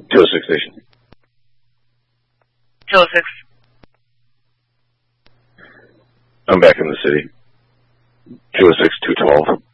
206 station. 206. I'm back in the city. 206, 212.